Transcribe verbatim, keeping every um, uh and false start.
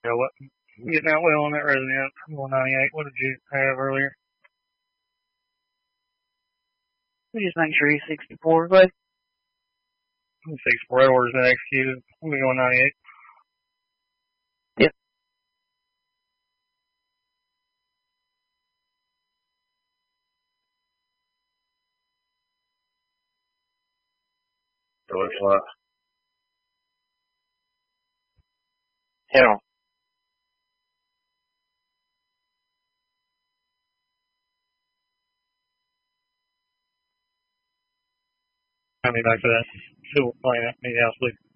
So what? Getting out well on that resident. one ninety-eight. What did you have earlier? Just make sure he's sixty-four, but sixty-four orders been executed. I'm going to go ninety-eight. Yep. It looks like. Hell. I mean, back to that silver planet. Maybe I'll sleep.